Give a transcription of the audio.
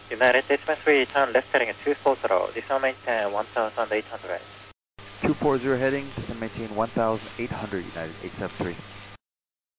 United States 3, turn left heading at 240, descend maintain 1,800. 240 heading, descend maintain 1,800, United 873.